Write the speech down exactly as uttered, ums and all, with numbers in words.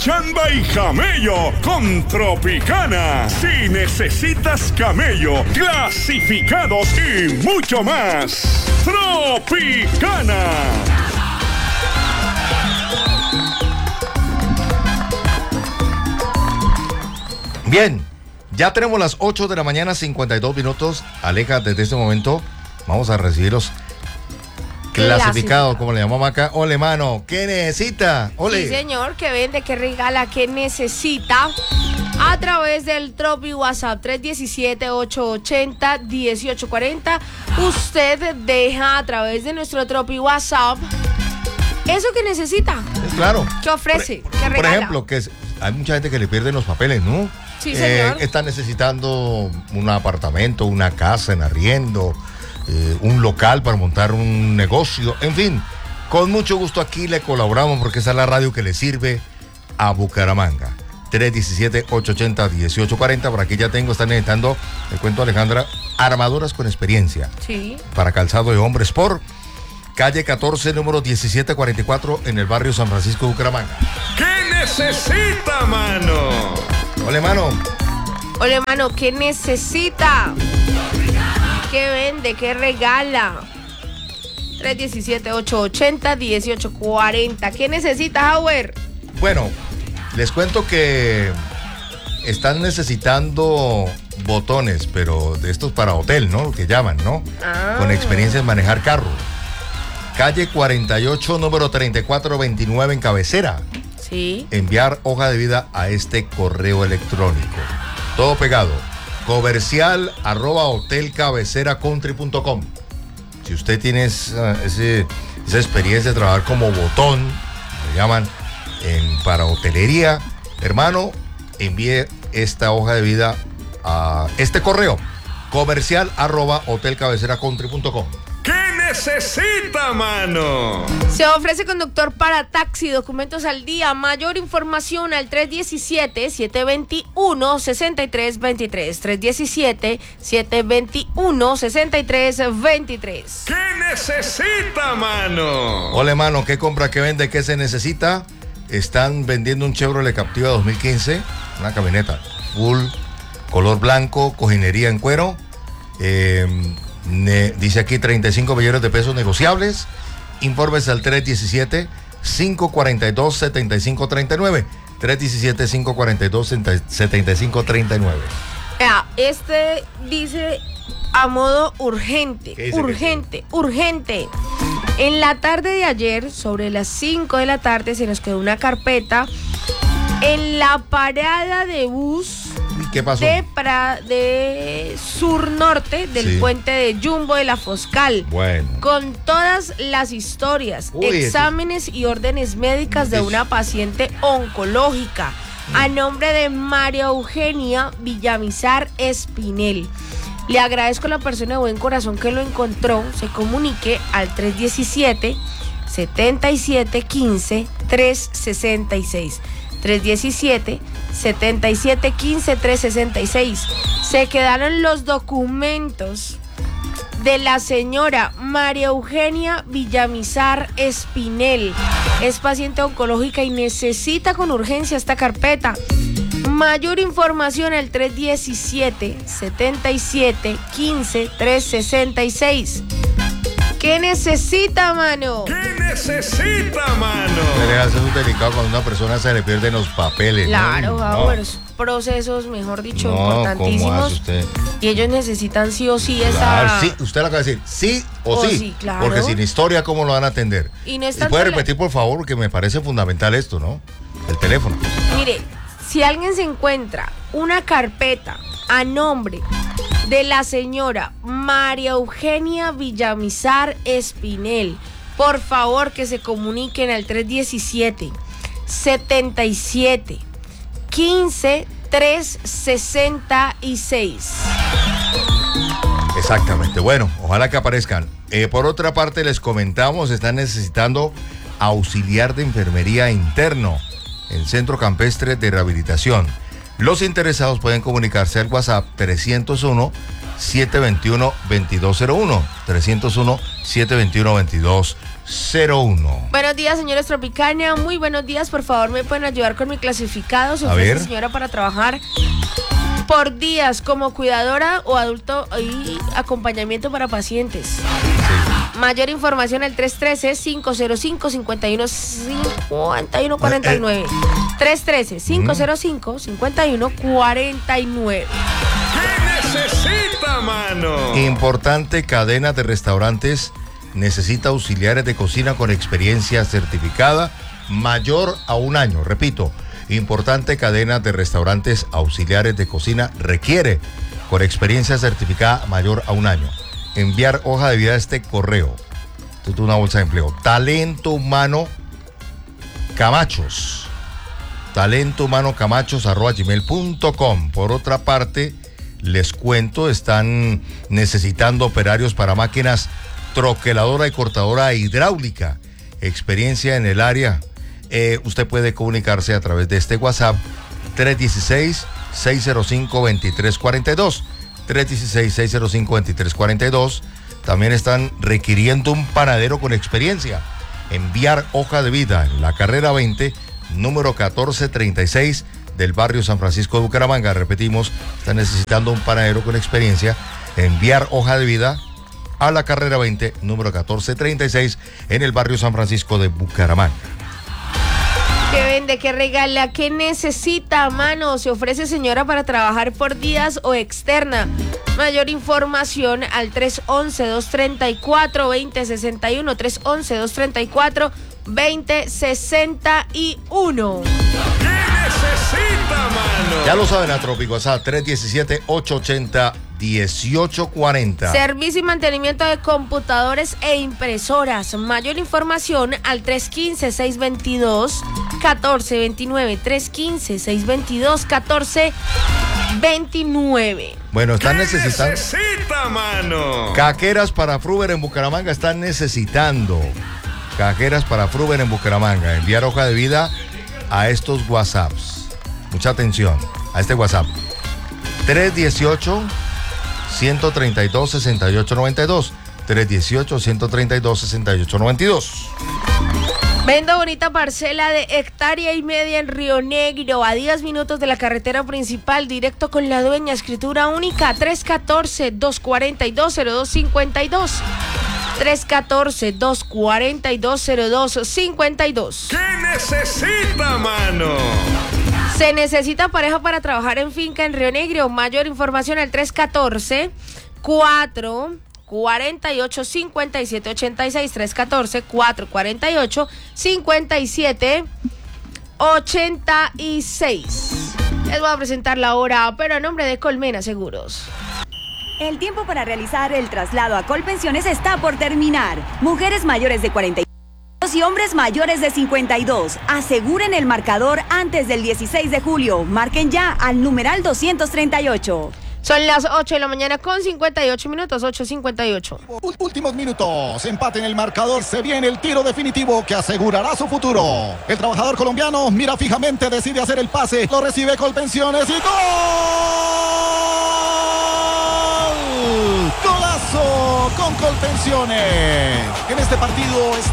Cachamba y camello con Tropicana. Si necesitas camello, clasificados y mucho más. Tropicana. Bien, ya tenemos las ocho de la mañana, cincuenta y dos minutos. Aleja, desde este momento vamos a recibir los clasificados, como le llamamos acá. Ole, mano, ¿qué necesita? Ole. Sí, señor, que vende, que regala, que necesita. A través del Tropi WhatsApp tres uno siete, ocho ocho cero, uno ocho cuatro cero. Usted deja a través de nuestro Tropi WhatsApp eso que necesita. Es claro. ¿Qué ofrece? Por, ¿Qué regala? por ejemplo, que es, hay mucha gente que le pierden los papeles, ¿no? Sí, señor. Eh, está necesitando un apartamento, una casa en arriendo, eh, un local para montar un negocio, en fin. Con mucho gusto aquí le colaboramos porque esa es la radio que le sirve a Bucaramanga. tres uno siete, ocho ocho cero, uno ocho cuatro cero. Por aquí ya tengo, están necesitando, le cuento a Alejandra, armaduras con experiencia. Sí. Para calzado de hombres por calle catorce, número diecisiete cuarenta y cuatro, en el barrio San Francisco, Bucaramanga. ¿Qué necesita, mano? Ole, mano. Ole, mano, ¿qué necesita? ¿Qué vende? ¿Qué regala? tres uno siete, ocho ocho cero, uno ocho cuatro cero. ¿Qué necesita, Howard? Bueno, les cuento que están necesitando botones, pero de estos para hotel, ¿no? Lo que llaman, ¿no? Ah. Con experiencia en manejar carro. Calle cuarenta y ocho, número treinta y cuatro veintinueve en Cabecera. Sí. Enviar hoja de vida a este correo electrónico. Todo pegado. Comercial arroba hotelcabeceraCountry punto com. Si usted tiene esa, ese, esa experiencia de trabajar como botón, le llaman, en, para hotelería, hermano, envíe esta hoja de vida a este correo. Comercial arroba hotelcabeceraCountry punto com. ¿Qué necesita, mano? Se ofrece conductor para taxi, documentos al día. Mayor información al tres uno siete, siete dos uno, seis tres dos tres. tres uno siete, siete dos uno, seis tres dos tres. ¿Qué necesita, mano? Ole, mano, ¿qué compra, qué vende, qué se necesita? Están vendiendo un Chevrolet Captiva dos mil quince, una camioneta full, color blanco, cojinería en cuero. Eh, ne, dice aquí treinta y cinco millones de pesos negociables. Informes al tres uno siete, cinco cuatro dos, siete cinco tres nueve. tres uno siete, cinco cuatro dos, siete cinco tres nueve. Vea, este dice a modo urgente, ¿Qué dice, urgente, qué urgente. En la tarde de ayer, sobre las cinco de la tarde, se nos quedó una carpeta en la parada de bus. ¿Y qué pasó? De, pra, de sur norte del Sí. puente de Jumbo de la Foscal. Bueno. Con todas las historias, Uy, exámenes y órdenes médicas de Eso. una paciente oncológica a nombre de María Eugenia Villamizar Espinel. Le agradezco a la persona de buen corazón que lo encontró. Se comunique al tres uno siete, siete siete uno cinco, tres seis seis. tres uno siete, siete siete uno cinco, tres seis seis. Se quedaron los documentos de la señora María Eugenia Villamizar Espinel. Es paciente oncológica y necesita con urgencia esta carpeta. Mayor información al tres uno siete, siete siete uno cinco, tres seis seis. ¿Qué necesita, mano? ¿Qué necesita, mano? Se hace muy delicado cuando a una persona se le pierden los papeles. Claro, ¿no? Howard, procesos, mejor dicho, No, ¿cómo importantísimos. hace usted? Y ellos necesitan sí o sí esa... Claro, sí, usted lo acaba de decir, sí o, O sí, sí, claro. porque sin historia, ¿cómo lo van a atender? Y no es ¿Y tanto puede la- repetir, por favor, porque me parece fundamental esto, ¿no? El teléfono. Mire, si alguien se encuentra una carpeta a nombre de la señora María Eugenia Villamizar Espinel, por favor que se comuniquen al tres uno siete, siete siete uno cinco, tres seis seis. Exactamente, bueno, ojalá que aparezcan. Eh, por otra parte, les comentamos, están necesitando auxiliar de enfermería interno en Centro Campestre de Rehabilitación. Los interesados pueden comunicarse al WhatsApp trescientos uno, siete dos uno, dos dos cero uno, trescientos uno, siete dos uno, dos dos cero uno. Buenos días, señores Tropicana. Muy buenos días. Por favor, ¿me pueden ayudar con mi clasificado? Se A ofrece, ver. señora, para trabajar por días como cuidadora o adulto y acompañamiento para pacientes. Sí. Mayor información al tres uno tres, cinco cero cinco, cinco uno cinco uno cuatro nueve. tres uno tres, cinco cero cinco, cinco uno cuatro nueve. ¿Qué necesita, mano? Importante cadena de restaurantes necesita auxiliares de cocina con experiencia certificada mayor a un año. Repito, importante cadena de restaurantes auxiliares de cocina requiere con experiencia certificada mayor a un año. Enviar hoja de vida a este correo. Esto es una bolsa de empleo. Talento humano Camachos. Talento humano Camachos arroba gmail punto com. Por otra parte, les cuento, están necesitando operarios para máquinas troqueladora y cortadora hidráulica. Experiencia en el área. Eh, usted puede comunicarse a través de este WhatsApp tres uno seis, seis cero cinco, dos tres cuatro dos. tres uno seis, seis cero cinco, dos tres cuatro dos. También están requiriendo un panadero con experiencia. Enviar hoja de vida en la carrera veinte, número catorce treinta y seis del barrio San Francisco de Bucaramanga. Repetimos, están necesitando un panadero con experiencia. Enviar hoja de vida a la carrera veinte, número catorce treinta y seis en el barrio San Francisco de Bucaramanga. ¿Qué vende? ¿Qué regala? ¿Qué necesita, mano? Se ofrece, señora, para trabajar por días o externa. Mayor información al tres once, dos treinta y cuatro, veinte sesenta y uno. tres once, dos treinta y cuatro, veinte sesenta y uno. ¿Qué necesita, mano? Ya lo saben, a Trópico WhatsApp tres uno siete, ocho ocho cero, uno ocho cuatro cero. Servicio y mantenimiento de computadores e impresoras. Mayor información al tres uno cinco, seis dos dos, uno cuatro dos nueve. tres uno cinco, seis dos dos, uno cuatro dos nueve. Bueno, están ¿Qué necesitando. necesita, mano? Cajeras para Fruber en Bucaramanga están necesitando. Cajeras para Fruber en Bucaramanga. Enviar hoja de vida a estos WhatsApps. Mucha atención a este WhatsApp. tres uno ocho, uno tres dos, seis ocho nueve dos. tres uno ocho, uno tres dos, seis ocho nueve dos. Vendo bonita parcela de hectárea y media en Río Negro, a diez minutos de la carretera principal, directo con la dueña, escritura única, tres uno cuatro, dos cuatro dos, cero dos cinco dos. tres uno cuatro, dos cuatro dos, cero dos cinco dos. ¿Qué necesita, mano? Se necesita pareja para trabajar en finca en Río Negro. Mayor información al tres uno cuatro, cuatro cuatro ocho, cinco siete ocho seis. tres uno cuatro, cuatro cuatro ocho, cinco siete ocho seis. Les voy a presentar la hora, pero a nombre de Colmena Seguros. El tiempo para realizar el traslado a Colpensiones está por terminar. Mujeres mayores de cuarenta y dos y hombres mayores de cincuenta y dos. Aseguren el marcador antes del dieciséis de julio. Marquen ya al numeral doscientos treinta y ocho. Son las ocho de la mañana con cincuenta y ocho minutos, ocho cincuenta y ocho. Últimos minutos, empate en el marcador, se viene el tiro definitivo que asegurará su futuro. El trabajador colombiano mira fijamente, decide hacer el pase, lo recibe Colpensiones y ¡gol! ¡Golazo con Colpensiones! En este partido está